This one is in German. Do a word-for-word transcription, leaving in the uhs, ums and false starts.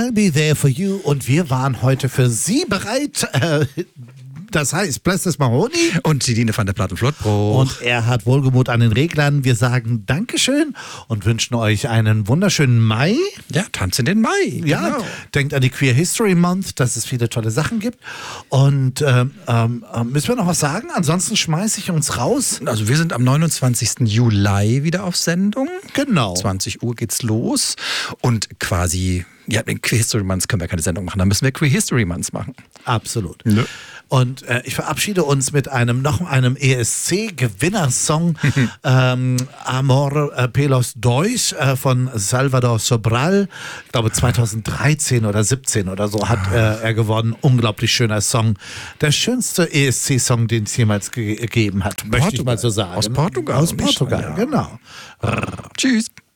I'll be there for you. Und wir waren heute für Sie bereit. Äh, Das heißt, Blesses Mahoney. Und Tidine van der Platten-Flottbruch. Und er hat Wohlgemut an den Reglern. Wir sagen Dankeschön und wünschen euch einen wunderschönen Mai. Ja, tanz in den Mai. Ja, genau. Denkt an die Queer History Month, dass es viele tolle Sachen gibt. Und ähm, ähm, müssen wir noch was sagen? Ansonsten schmeiße ich uns raus. Also wir sind am neunundzwanzigsten Juli wieder auf Sendung. Genau. zwanzig Uhr geht's los. Und quasi, ja, den Queer History Month können wir keine Sendung machen. Da müssen wir Queer History Month machen. Absolut. Ne? Und äh, ich verabschiede uns mit einem noch einem E S C-Gewinnersong ähm, Amor äh, Pelos Dois äh, von Salvador Sobral. Ich glaube zweitausenddreizehn oder siebzehn oder so hat äh, er gewonnen. Unglaublich schöner Song. Der schönste E S C-Song, den es jemals ge gegeben hat, möchte ich mal so sagen. Aus Portugal. Aus Portugal, Schon, ja. genau. Tschüss.